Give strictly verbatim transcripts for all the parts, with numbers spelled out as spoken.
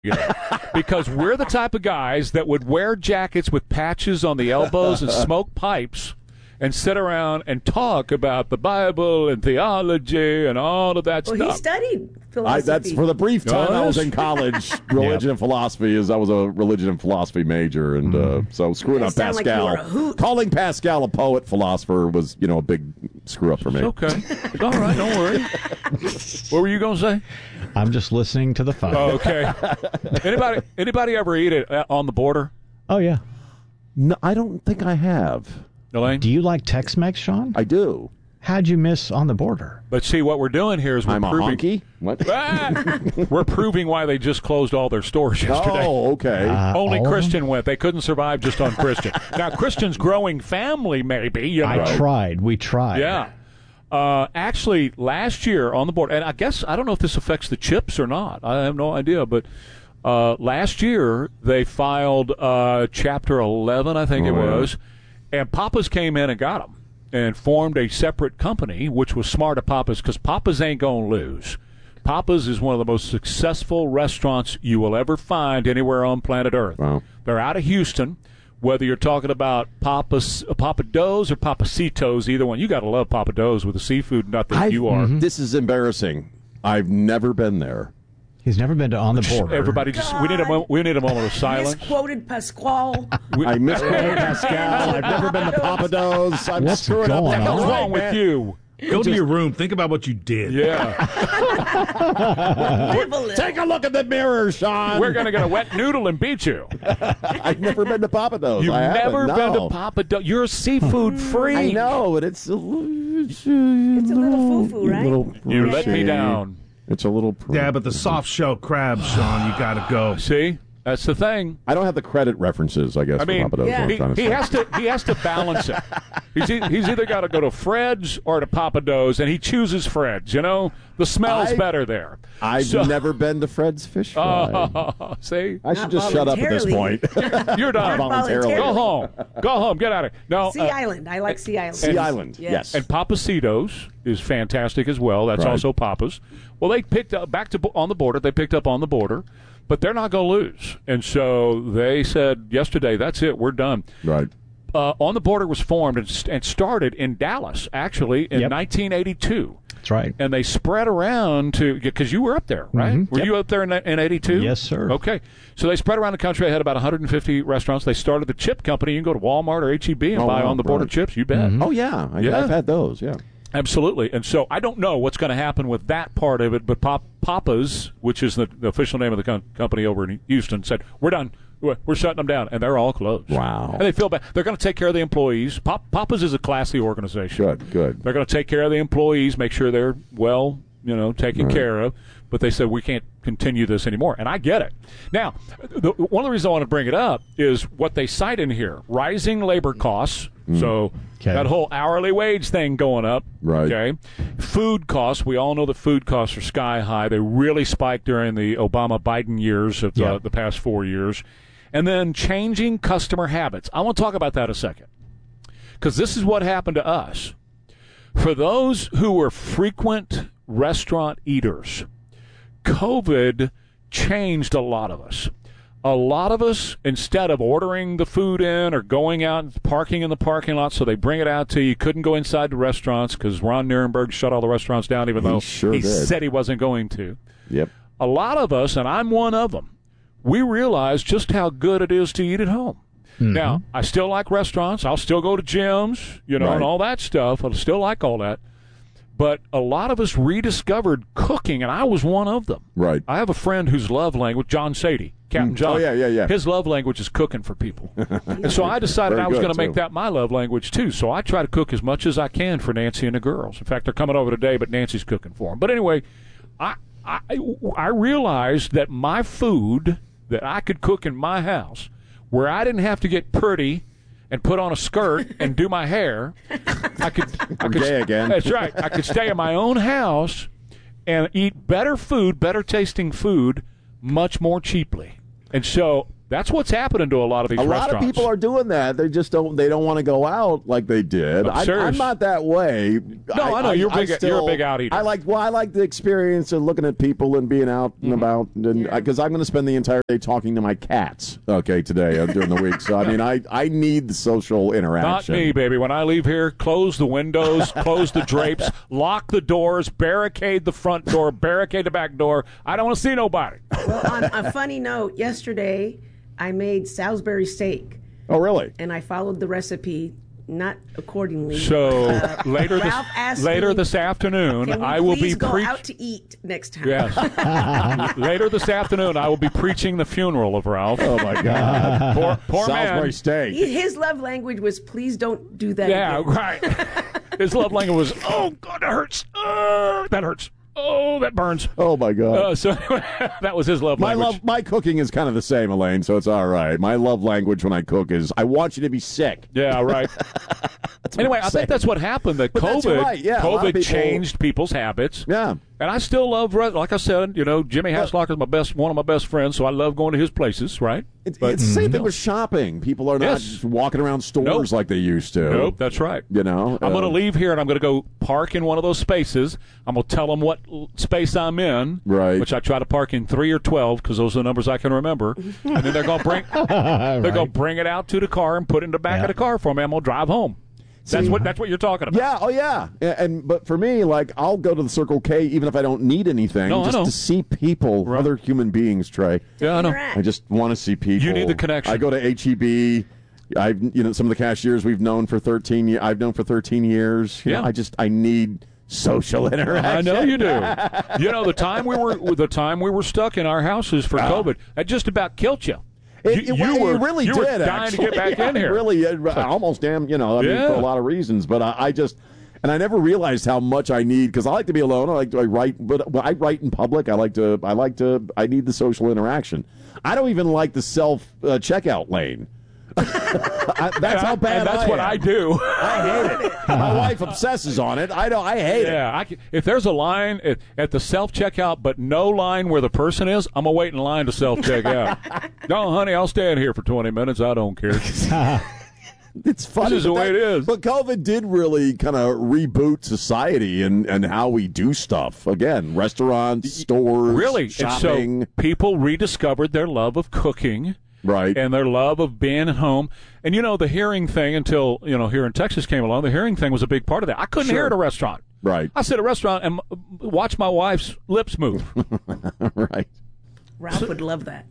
You know, because we're the type of guys that would wear jackets with patches on the elbows and smoke pipes and sit around and talk about the Bible and theology and all of that well, stuff. Well, he studied philosophy. I, that's for the brief time Oh, I was yes. in college. Religion Yeah. and philosophy is I was a religion and philosophy major, and uh, so screwing You up sound like you Pascal, were a hoot. calling Pascal a poet philosopher was you know a big screw up for me. Okay. It's all right. Don't worry. What were you going to say? I'm just listening to the phone. Oh, okay. Anybody anybody ever eat it uh, on the border, Oh, yeah. No, I don't think I have. Elaine? Do you like Tex-Mex, Sean? I do. How'd you miss on the border? But see, what we're doing here is we're I'm a proving honky. What? Ah! we're proving why they just closed all their stores yesterday. Oh, okay. Uh, Only all of Christian went. They couldn't survive just on Christian. Now, Christian's growing family, maybe. You know? I tried. We tried. Yeah. Uh, actually, last year on the board, and I guess, I don't know if this affects the chips or not. I have no idea. But uh, last year, they filed uh, Chapter eleven, I think Oh, it yeah. was, and Papa's came in and got them and formed a separate company, which was smart of Papa's because Papa's ain't going to lose. Papa's is one of the most successful restaurants you will ever find anywhere on planet Earth. Wow. They're out of Houston. Whether you're talking about Papa's, Papa Do's or Papacitos, either one, you got to love Papa Do's with the seafood nut that I've- you are. This is embarrassing. I've never been there. He's never been to On the Border. Everybody just we need a mo- we need a moment of silence. Misquoted Pasquale. We- I misquoted Pascal. I've never been to Papa Do's. I'm What's screwing up. going the on? What's whole wrong thing, with man. you? Go to your room. Think about what you did. Yeah, Live a little. Take a look at the mirror, Sean. we're gonna get a wet noodle and beat you. I've never been to Papa Do's. You've I haven't, never no. been to Papa Do's. You're a seafood freak. I know, but it's a, it's a, It's a little foo-foo, right? Little You let me pricey. down. It's a little. Pr- Yeah, but the soft shell crabs, Sean, you got to go. See, that's the thing. I don't have the credit references. I guess I mean, for Papa Do's. yeah. what I'm he, trying to he say. has to he has to balance it. He's e- he's either got to go to Fred's or to Papa Do's, and he chooses Fred's. You know, the smell's I- better there. I've So- never been to Fred's Fish Fry. Oh, see, I should Not just shut up at this voluntarily. point. you're done. Voluntarily. Go home. Go home. Get out of here. No, Sea uh, Island. I like Sea Island. Sea Island. Yes. Yes. and Papacitos is fantastic as well. That's Right. also Papa's. Well, they picked up back to bo- on the border. They picked up on the border, but they're not going to lose. And so they said yesterday, "That's it. We're done." right. Uh, on the border was formed and, st- and started in Dallas, actually, in Yep. nineteen eighty-two. That's right. And they spread around to because you were up there, right? Mhm. Were Yep. you up there in, in eighty-two? Yes, sir. Okay, so they spread around the country. They had about one hundred fifty restaurants. They started the chip company. You can go to Walmart or H E B and Oh, buy wow, on the border right. chips. You bet. Oh yeah. I, Yeah. I've had those. Yeah. Absolutely. And so I don't know what's going to happen with that part of it, but Pop, Papa's, which is the, the official name of the com- company over in Houston, said, we're done. We're, we're shutting them down. And they're all closed. Wow. And they feel bad. They're going to take care of the employees. Pop, Papa's is a classy organization. Good. Good. They're going to take care of the employees, make sure they're well, you know, taken Right. care of. But they said we can't continue this anymore, and I get it. Now, the, one of the reasons I want to bring it up is what they cite in here: rising labor costs. So Okay. that whole hourly wage thing going up. Right. Okay. Food costs. We all know that food costs are sky high. They really spiked during the Obama-Biden years of the, Yeah. the past four years, and then changing customer habits. I want to talk about that a second, because this is what happened to us. For those who were frequent restaurant eaters, COVID changed a lot of us. A lot of us, instead of ordering the food in or going out and parking in the parking lot, so they bring it out to you, couldn't go inside the restaurants because Ron Nirenberg shut all the restaurants down, even He though sure he did. said he wasn't going to. Yep. A lot of us, and I'm one of them, we realize just how good it is to eat at home. Now, I still like restaurants. I'll still go to gyms, you know, Right. and all that stuff. I still like all that. But a lot of us rediscovered cooking, and I was one of them. Right. I have a friend whose love language, John Sadie, Captain John. Oh, yeah, yeah, yeah. His love language is cooking for people. And so I decided Very I was good, going to make too. that my love language, too. So I try to cook as much as I can for Nancy and the girls. In fact, they're coming over today, but Nancy's cooking for them. But anyway, I, I, I realized that my food that I could cook in my house, where I didn't have to get pretty and put on a skirt and do my hair, I could. I I'm could gay again. That's right. I could stay in my own house and eat better food, better tasting food, much more cheaply. And so That's what's happening to a lot of these a restaurants. lot of people are doing that. They just don't. They don't want to go out like they did. I'm I, serious. I'm not that way. No, I know. You're big- you're a big out eater. I like. Well, I like the experience of looking at people and being out and about, and because I'm going to spend the entire day talking to my cats. Okay, today uh, during the week. So I mean, I I need the social Not interaction. me, baby. When I leave here, close the windows, close the drapes, lock the doors, barricade the front door, barricade the back door. I don't want to see nobody. Well, on a funny note, yesterday I made Salisbury steak, Oh, really? and I followed the recipe not accordingly. So Uh, later this Ralph asked later me, this afternoon, Can we I will please be go preaching. out to eat next time? Yes. Later this afternoon, I will be preaching the funeral of Ralph. Oh my God! Poor, poor Salisbury man. steak. He- His love language was, please don't do that Yeah, again. right. His love language was, oh God, that hurts. Uh, that hurts. Oh, that burns. Oh my God! Uh, so anyway, that was his love My language. love, my cooking is kind of the same, Elaine. So it's all right. My love language when I cook is, I want you to be sick. Yeah, right. Anyway, I I'm think saying. that's what happened. That But that's COVID, right, yeah, a lot of COVID people- changed people's habits. Yeah. And I still love, re- like I said, you know, Jimmy Haslock is my best, one of my best friends, so I love going to his places, right? It's, But- it's the same thing with shopping. People are not Yes. just walking around stores Nope. like they used to. Nope, that's right. You know, I'm going to uh, leave here and I'm going to go park in one of those spaces. I'm going to tell them what l- space I'm in, Right. which I try to park in three or twelve because those are the numbers I can remember. And then they're going to bring they're going to bring it out to the car and put it in the back Yeah. of the car for me. I'm going to drive home. That's See- what that's what you're talking about. Yeah, oh yeah, Yeah, and but for me, like I'll go to the Circle K even if I don't need anything, No, I just know. to see people, Right. other human beings. Trey, Yeah, I know. Interact. I just want to see people. You need the connection. I go to H E B. I've you know some of the cashiers we've known for thirteen. Ye- I've known for thirteen years. You Yeah. know, I just I need social interaction. I know you do. You know the time we were the time we were stuck in our houses for COVID, that just about killed you. It, you, it, you it were really you did. were dying actually. to get back Yeah, in here. Really, it, almost damn. You know, I mean, Yeah. for a lot of reasons. But I, I just, and I never realized how much I need because I like to be alone. I like to I write, but but I write in public. I like to. I like to. I need the social interaction. I don't even like the self uh, checkout lane. I, that's how bad and that's I what am. I do. I hate it. My wife obsesses on it. I don't. I hate it. Yeah, I can, if there's a line at, at the self checkout, but no line where the person is, I'm gonna wait in line to self check out. No, honey, I'll stand here for twenty minutes. I don't care. It's funny. This is the but way that- it is. But COVID did really kind of reboot society and, and how we do stuff. Again, restaurants, stores, Really, shopping. and so people rediscovered their love of cooking. Right. And their love of being at home. And, you know, the hearing thing until, you know, here in Texas came along, the hearing thing was a big part of that. I couldn't Sure. hear at a restaurant. Right. I sit at a restaurant and m- watch my wife's lips move. Right. Ralph would love that.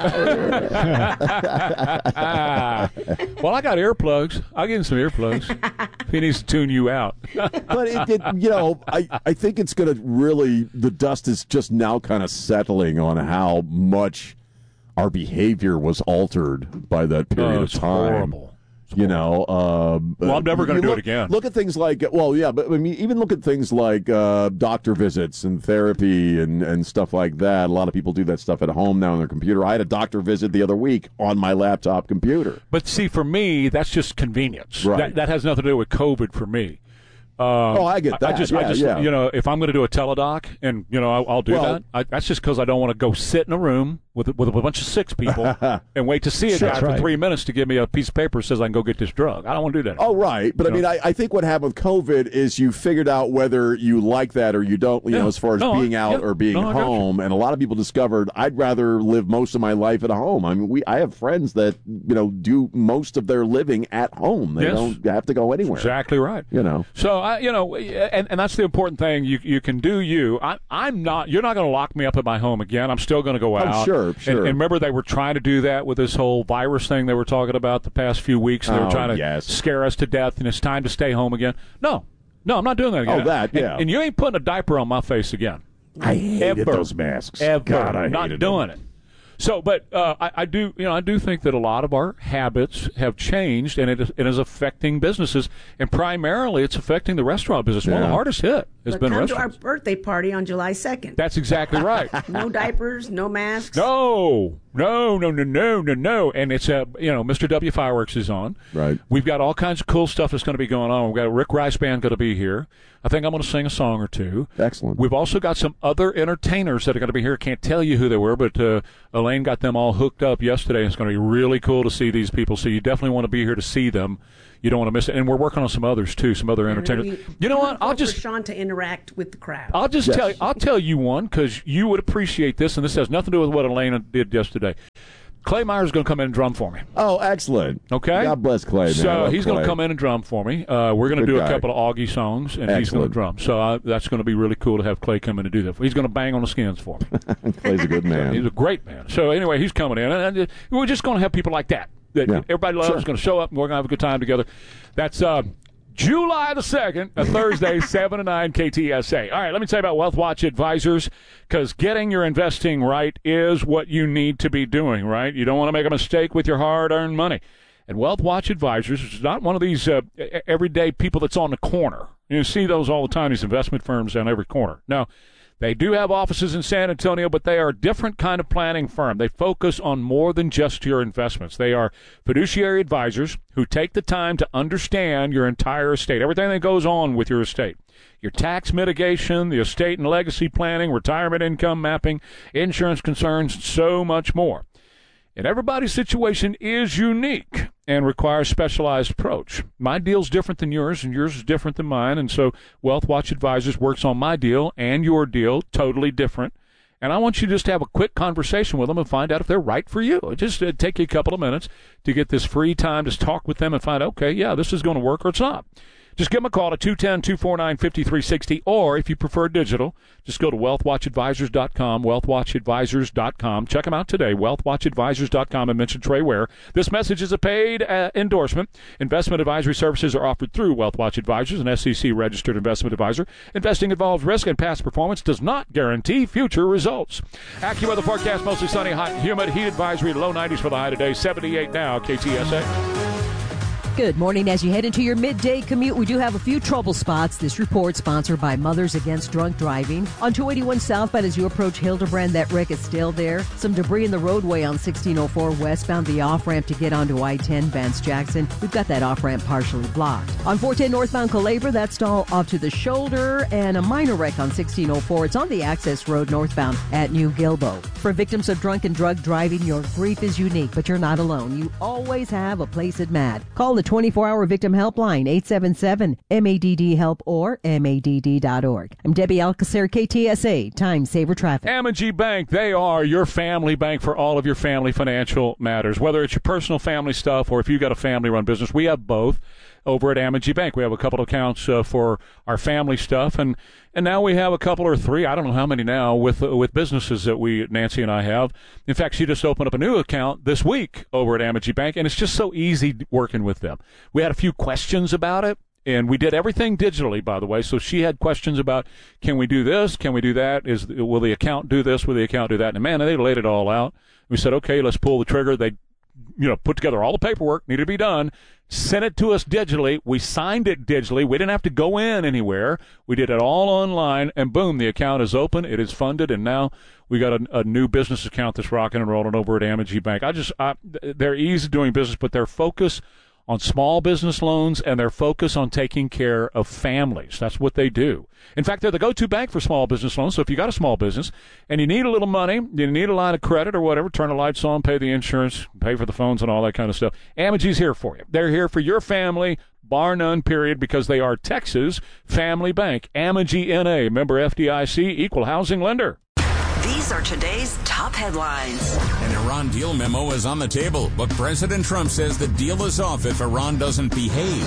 Well, I got earplugs. I'll give him some earplugs if he needs to tune you out. But it, it, you know, I, I think it's going to really, the dust is just now kind of settling on how much our behavior was altered by that period Oh, of it's time. horrible. You know, um, Well, I'm never uh, gonna you do it look- again. Look at things like, well, yeah, but I mean, even look at things like uh, doctor visits and therapy and, and stuff like that. A lot of people do that stuff at home now on their computer. I had a doctor visit the other week on my laptop computer. But see, for me, that's just convenience. Right. That, that has nothing to do with COVID for me. Um, Oh, I get that. I just, Yeah, I just, yeah. you know, if I'm going to do a teledoc, and you know, I'll, I'll do Well- that. I, that's just because I don't want to go sit in a room with with a bunch of six people and wait to see a Sure. guy That's for right. three minutes to give me a piece of paper that says I can go get this drug. I don't want to do that. Oh, right. But I You mean, know? I, I think what happened with COVID is you figured out whether you like that or you don't, you Yeah. know, as far as No, I- being out yeah. or being No, I got you. home. And a lot of people discovered I'd rather live most of my life at home. I mean, we I have friends that, you know, do most of their living at home. They Yes. don't have to go anywhere. Exactly right. You know. So I, you know, and, and that's the important thing. You you can do you. I, I'm not. You're not going to lock me up at my home again. I'm still going to go out. Oh, sure, And- sure. And, remember, they were trying to do that with this whole virus thing they were talking about the past few weeks. They were Oh, trying to yes. scare us to death, and it's time to stay home again. No, no, I'm not doing that again. Oh, that, And- yeah. And, you ain't putting a diaper on my face again. I hated Ever. those masks. Ever. God, I not hated doing them. it. So, but uh, I, I do, you know, I do think that a lot of our habits have changed, and it is, it is affecting businesses, and primarily it's affecting the restaurant business. One of the Yeah. hardest hit has But been come to our restaurants. birthday party on July second. That's exactly right. No diapers, no masks. No, no, no, no, no, no, no. And it's a, you know, Mister W Fireworks is on. Right. We've got all kinds of cool stuff that's going to be going on. We've got a Rick Rice band going to be here. I think I'm going to sing a song or two. Excellent. We've also got some other entertainers that are going to be here. Can't tell you who they were, but uh, Elaine Elaine got them all hooked up yesterday. It's going to be really cool to see these people. So you definitely want to be here to see them. You don't want to miss it. And we're working on some others, too, some other entertainers. You know what? I'll just for Sean to interact with the crowd. I'll just Yes. tell you, I'll tell you one, because you would appreciate this, and this has nothing to do with what Elaine did yesterday. Clay Myers is going to come in and drum for me. Oh, excellent. Okay. God bless Clay, man. I So love he's going Clay. to come in and drum for me. Uh, we're going to Good do guy. a couple of Augie songs, and he's going to Excellent. drum. So I, that's going to be really cool to have Clay come in and do that. He's going to bang on the skins for me. Clay's a good man. He's a great man. So anyway, he's coming in, and, and we're just going to have people like that that Yeah. everybody loves. Sure. Going to show up, and we're going to have a good time together. That's uh, July the second, a Thursday, seven to nine, K T S A. All right, let me tell you about Wealth Watch Advisors, because getting your investing right is what you need to be doing, right? You don't want to make a mistake with your hard-earned money. And Wealth Watch Advisors is not one of these uh, everyday people that's on the corner. You see those all the time, these investment firms on every corner. No, they do have offices in San Antonio, but they are a different kind of planning firm. They focus on more than just your investments. They are fiduciary advisors who take the time to understand your entire estate, everything that goes on with your estate. Your tax mitigation, the estate and legacy planning, retirement income mapping, insurance concerns, so much more. And everybody's situation is unique and requires specialized approach. My deal's different than yours, and yours is different than mine, and so Wealth Watch Advisors works on my deal and your deal, totally different. And I want you just to have a quick conversation with them and find out if they're right for you. It just uh, take you a couple of minutes to get this free time to talk with them and find out, okay, yeah, this is going to work or it's not. Just give them a call at two one zero, two four nine, five three six zero, or if you prefer digital, just go to wealth watch advisors dot com, wealth watch advisors dot com. Check them out today, wealth watch advisors dot com, and mention Trey Ware. This message is a paid uh, endorsement. Investment advisory services are offered through Wealth Watch Advisors, an S E C-registered investment advisor. Investing involves risk, and past performance does not guarantee future results. AccuWeather forecast, mostly sunny, hot, and humid. Heat advisory, low nineties for the high today, seventy-eight now, K T S A. Good morning. As you head into your midday commute, we do have a few trouble spots. This report sponsored by Mothers Against Drunk Driving. On two eighty-one southbound as you approach Hildebrand, that wreck is still there. Some debris in the roadway on sixteen oh four westbound, the off-ramp to get onto I ten Vance Jackson. We've got that off-ramp partially blocked. On four ten northbound Calabria, that stall off to the shoulder, and a minor wreck on sixteen oh four. It's on the access road northbound at New Gilbo. For victims of drunk and drug driving, your grief is unique, but you're not alone. You always have a place at M A D. Call the twenty-four hour victim helpline, eight seven seven M A D D help or M A D D dot org. I'm Debbie Alcacer, K T S A, Time Saver Traffic. Amegy Bank, they are your family bank for all of your family financial matters. Whether it's your personal family stuff or if you've got a family-run business, we have both over at Amegy Bank. We have a couple of accounts uh, for our family stuff, and, and now we have a couple or three, I don't know how many now, with uh, with businesses that we, Nancy and I have. In fact, she just opened up a new account this week over at Amegy Bank, and it's just so easy working with them. We had a few questions about it, and we did everything digitally, by the way. So she had questions about, can we do this? Can we do that? Is will the account do this? Will the account do that? And man, they laid it all out. We said, okay, let's pull the trigger. They, you know, put together all the paperwork needed to be done, sent it to us digitally. We signed it digitally. We didn't have to go in anywhere. We did it all online, and boom, the account is open. It is funded, and now we got a, a new business account that's rocking and rolling over at Amegy Bank. I just, I, they're easy doing business, but their focus on small business loans and their focus on taking care of families. That's what they do. In fact, they're the go-to bank for small business loans. So if you got a small business and you need a little money, you need a line of credit or whatever, turn the lights on, pay the insurance, pay for the phones and all that kind of stuff, Amegy's here for you. They're here for your family, bar none, period, because they are Texas Family Bank. Amegy N A, member F D I C, equal housing lender. These are today's top headlines. An Iran deal memo is on the table, but President Trump says the deal is off if Iran doesn't behave.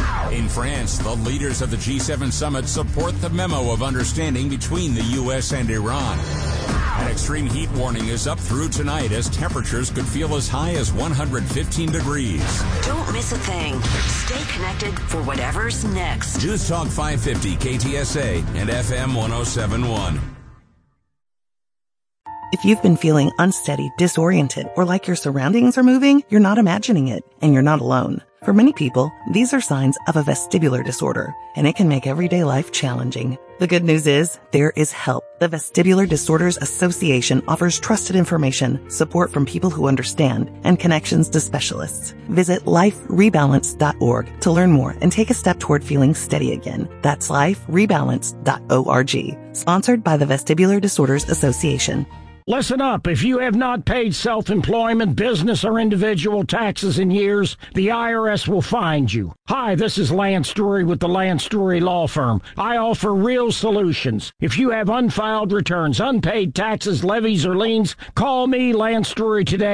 In France, the leaders of the G seven summit support the memo of understanding between the U S and Iran. An extreme heat warning is up through tonight as temperatures could feel as high as one hundred fifteen degrees. Don't miss a thing. Stay connected for whatever's next. News Talk five fifty K T S A and F M one oh seven point one. If you've been feeling unsteady, disoriented, or like your surroundings are moving, you're not imagining it, and you're not alone. For many people, these are signs of a vestibular disorder, and it can make everyday life challenging. The good news is, there is help. The Vestibular Disorders Association offers trusted information, support from people who understand, and connections to specialists. Visit life rebalance dot org to learn more and take a step toward feeling steady again. That's life rebalance dot org. Sponsored by the Vestibular Disorders Association. Listen up. If you have not paid self-employment, business, or individual taxes in years, the I R S will find you. Hi, this is Lance Drury with the Lance Drury Law Firm. I offer real solutions. If you have unfiled returns, unpaid taxes, levies, or liens, call me, Lance Drury, today.